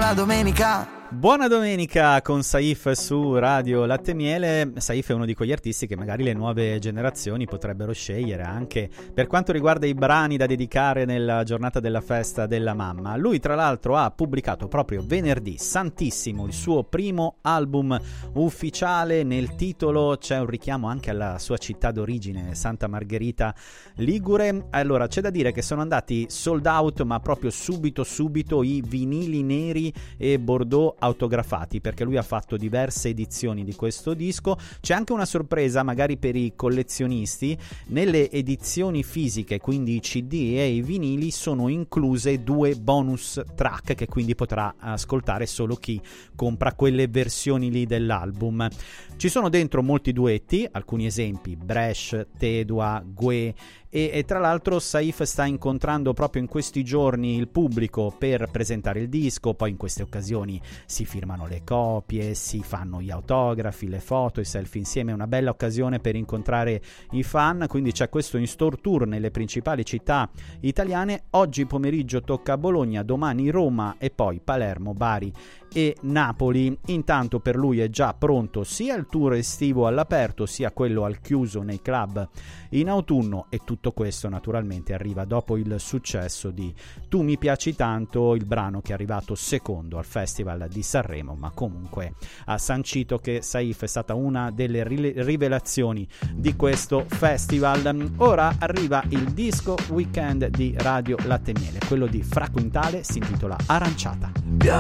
Buona domenica. Buona domenica con Saif su Radio Latte Miele. Saif è uno di quegli artisti che magari le nuove generazioni potrebbero scegliere anche per quanto riguarda i brani da dedicare nella giornata della festa della mamma. Lui tra l'altro ha pubblicato proprio venerdì santissimo il suo primo album ufficiale. Nel titolo c'è un richiamo anche alla sua città d'origine, Santa Margherita Ligure. Allora c'è da dire che sono andati sold out, ma proprio subito i vinili neri e bordeaux autografati, perché lui ha fatto diverse edizioni di questo disco. C'è anche una sorpresa magari per i collezionisti: nelle edizioni fisiche, quindi i CD e i vinili, sono incluse 2 bonus track che quindi potrà ascoltare solo chi compra quelle versioni lì dell'album. Ci sono dentro molti duetti, alcuni esempi: Bresh, Tedua, Gue, e tra l'altro Saif sta incontrando proprio in questi giorni il pubblico per presentare il disco. Poi in queste occasioni si firmano le copie, si fanno gli autografi, le foto, i selfie insieme. È una bella occasione per incontrare i fan, quindi c'è questo in store tour nelle principali città italiane. Oggi pomeriggio tocca Bologna, domani Roma e poi Palermo, Bari e Napoli. Intanto per lui è già pronto sia il tour estivo all'aperto sia quello al chiuso nei club in autunno, e tutto questo naturalmente arriva dopo il successo di Tu mi piaci tanto, il brano che è arrivato secondo al Festival di Sanremo, ma comunque ha sancito che Saif è stata una delle rivelazioni di questo festival. Ora arriva il disco weekend di Radio Latte Miele, quello di Fra Quintale, si intitola Aranciata.